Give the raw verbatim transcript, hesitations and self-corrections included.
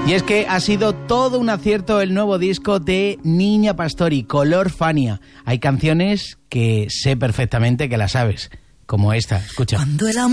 Y es que ha sido todo un acierto el nuevo disco de Niña Pastori, Color Fania. Hay canciones que sé perfectamente que las sabes, como esta, escucha. Cuando el amor